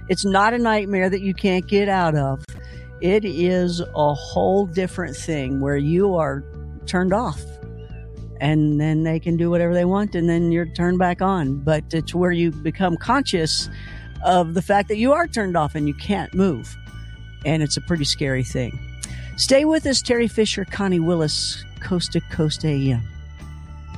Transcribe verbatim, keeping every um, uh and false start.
It's not a nightmare that you can't get out of. It is a whole different thing where you are turned off and then they can do whatever they want and then you're turned back on. But it's where you become conscious of the fact that you are turned off and you can't move. And it's a pretty scary thing. Stay with us. Terry Fisher, Connie Willis, Coast to Coast A M.